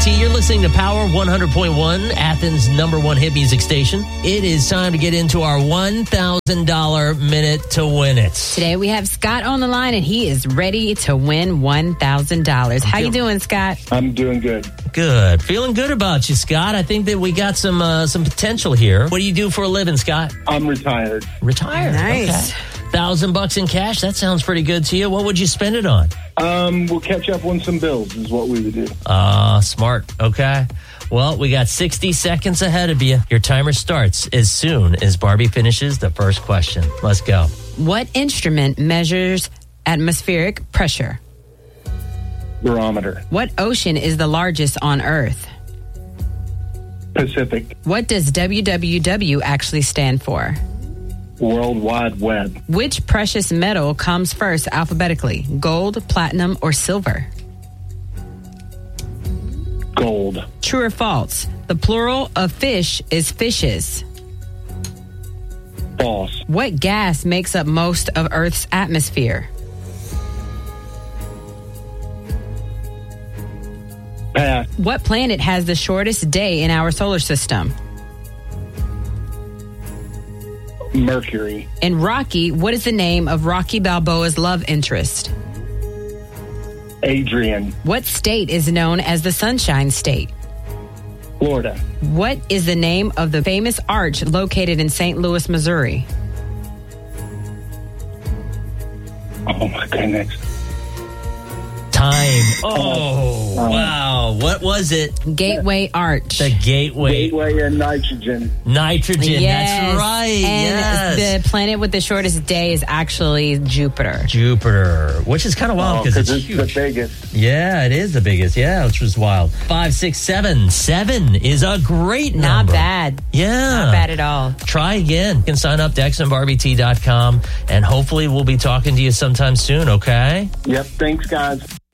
T. You're listening to Power 100.1, Athens' #1 hit music station. It is time to get into our $1,000 minute to win it. Today we have Scott on the line, and he is ready to win $1,000. How you doing, Scott? I'm doing good. Good. Feeling good about you, Scott. I think that we got some potential here. What do you do for a living, Scott? I'm retired. Retired. Nice. Okay. $1,000 in cash. That sounds pretty good to you. What would you spend it on? We'll catch up on some bills is what we would do. Smart. Okay. Well, we got 60 seconds ahead of you. Your timer starts as soon as Barbie finishes the first question. Let's go. What instrument measures atmospheric pressure? Barometer. What ocean is the largest on Earth? Pacific. What does WWW actually stand for? World Wide Web. Which precious metal comes first alphabetically? Gold, platinum, or silver? Gold. True or false? The plural of fish is fishes. False. What gas makes up most of Earth's atmosphere? Pass. What planet has the shortest day in our solar system? Mercury. In Rocky, what is the name of Rocky Balboa's love interest? Adrian. What state is known as the Sunshine State? Florida. What is the name of the famous arch located in St. Louis, Missouri? Oh, my goodness. Time. Oh, wow. What was it? Gateway Arch. The Gateway. Gateway and nitrogen. Nitrogen. Yes. That's right. And yes. the planet with the shortest day is actually Jupiter. Jupiter, which is kind of wild because it's huge. the biggest. Yeah, it is the biggest. Yeah, which was wild. 5, 6, 7. 7 is a great Not number. bad. Yeah. Not bad at all. Try again. You can sign up to xmbarbt.com, and hopefully we'll be talking to you sometime soon, okay? Yep. Thanks, guys.